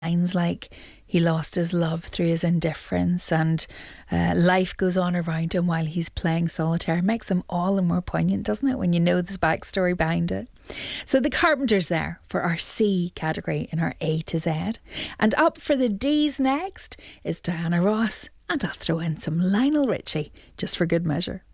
lines like he lost his love through his indifference, and life goes on around him while he's playing solitaire. It makes them all the more poignant, doesn't it, when you know this backstory behind it. So the Carpenters there for our C category in our A to Z. And up for the D's next is Diana Ross, and I'll throw in some Lionel Richie just for good measure.